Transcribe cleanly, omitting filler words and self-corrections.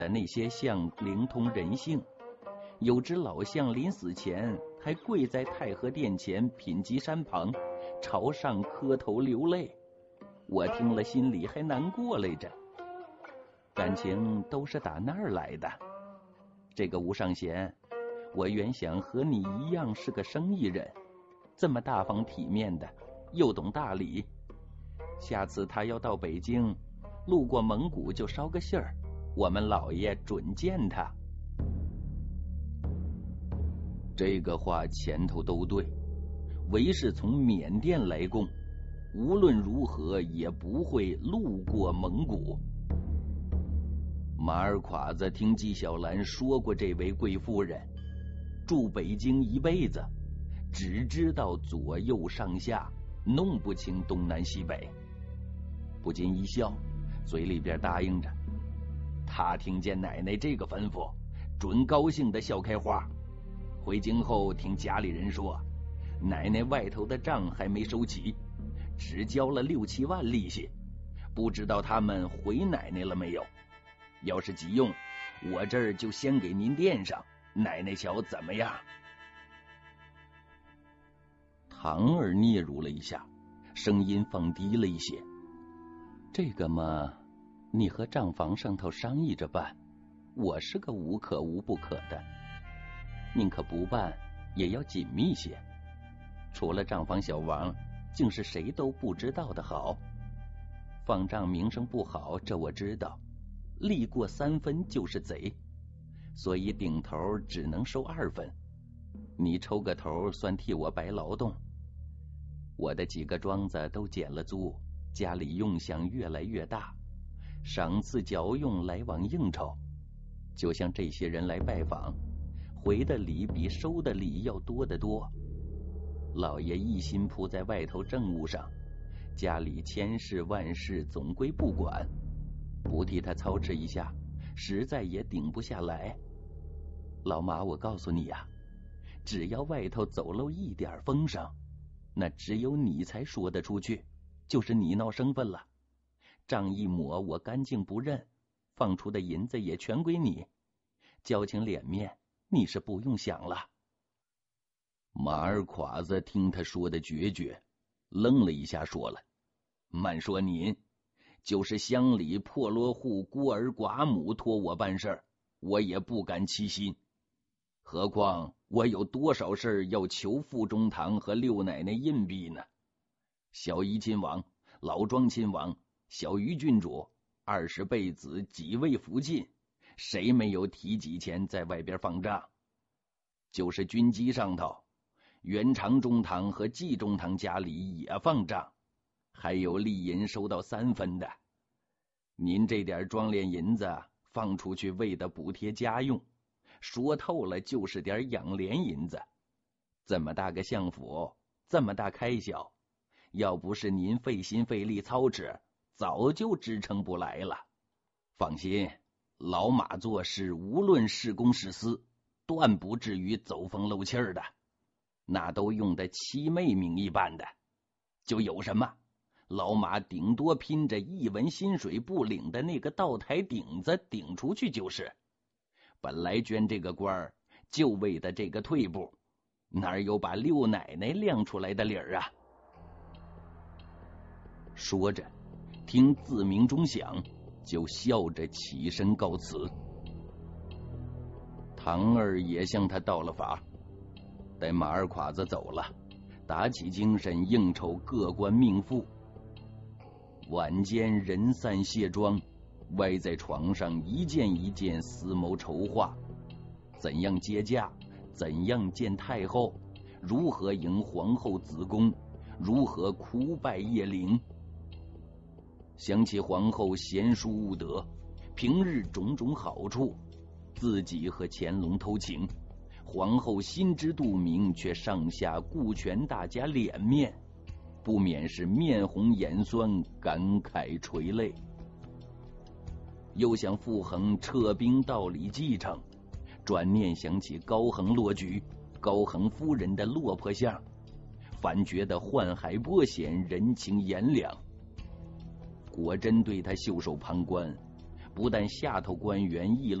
的那些像灵通人性。有只老相临死前还跪在太和殿前品级山旁，朝上磕头流泪，我听了心里还难过来着。感情都是打那儿来的。这个吴尚贤，我原想和你一样是个生意人，这么大方体面的，又懂大礼。下次他要到北京，路过蒙古就捎个信儿，我们老爷准见他。这个话前头都对，唯是从缅甸来贡，无论如何也不会路过蒙古。马尔垮子听纪晓岚说过这位贵夫人，住北京一辈子，只知道左右上下，弄不清东南西北，不禁一笑，嘴里边答应着。他听见奶奶这个吩咐，准高兴的笑开花。回京后听家里人说，奶奶外头的账还没收齐，只交了6、7万利息，不知道他们回奶奶了没有。要是急用，我这儿就先给您垫上，奶奶瞧怎么样？堂儿嗫嚅了一下，声音放低了一些。这个嘛，你和账房上头商议着办，我是个无可无不可的，宁可不办也要紧密些。除了账房小王，竟是谁都不知道的好。放账名声不好，这我知道，利过3分就是贼，所以顶头只能收2分。你抽个头算替我白劳动。我的几个庄子都减了租，家里用项越来越大，赏赐嚼用来往应酬，就像这些人来拜访，回的礼比收的礼要多得多。老爷一心扑在外头政务上，家里千事万事总归不管，不替他操持一下，实在也顶不下来。老马，我告诉你呀，只要外头走漏一点风声，那只有你才说得出去，就是你闹生分了。账一抹，我干净不认，放出的银子也全归你，交情脸面你是不用想了。马尔垮子听他说的决绝，愣了一下，说了：慢说您，就是乡里破落户孤儿寡母托我办事，我也不敢欺心。何况我有多少事要求傅中堂和六奶奶硬币呢？小姨亲王、老庄亲王、小于郡主、20辈子几位福晋，谁没有提几钱在外边放账？就是军机上头，元长中堂和季中堂家里也放账，还有利银收到3分的。您这点庄敛银子放出去为的补贴家用，说透了就是点养廉银子。这么大个相府，这么大开销，要不是您费心费力操持，早就支撑不来了。放心，老马做事无论是公是私，断不至于走风漏气儿的，那都用的七妹名义办的，就有什么老马顶多拼着一文薪水不领的那个道台顶子顶出去就是。本来捐这个官儿就为的这个退步，哪有把六奶奶亮出来的理儿啊？说着，听自鸣钟响，就笑着起身告辞。堂儿也向他道了法，待马二侉子走了，打起精神应酬各官命妇。晚间人散卸妆，歪在床上一件一件思谋筹划，怎样接驾，怎样见太后，如何迎皇后子宫，如何哭拜叶灵。想起皇后贤淑务德，平日种种好处，自己和乾隆偷情，皇后心知肚明，却上下顾全大家脸面，不免是面红眼酸，感慨垂泪。又想傅恒撤兵道理继承，转念想起高恒落局，高恒夫人的落魄相，反觉得宦海波险，人情炎凉。果真对他袖手旁观， 不但下头官员议